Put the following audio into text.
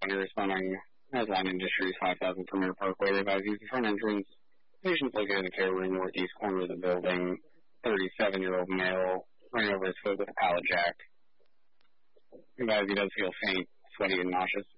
company responding as Line Industries 5000 Premier Parkway. They advise use the front entrance. Patients located in the care room, northeast corner of the building. 37-year-old male running over his foot with a pallet jack. Advise he does feel faint, sweaty, and nauseous.